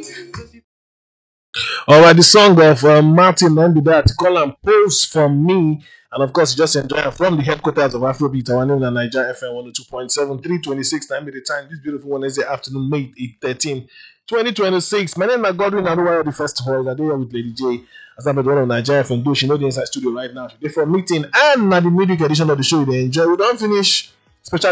All right, the song of Martin and that call and post from me. And of course, you just enjoy it from the headquarters of Afrobeat, our name is Nigeria FM 102.7, 3:26 time of the time. This beautiful Wednesday afternoon, May 13, 2026. My name is Godwin Aduwayo, the first voice. I do here with Lady J. As I'm the one of Nigeria FM. Do she know the inside studio right now? Today for meeting and the music edition of the show they enjoy. We don't finish special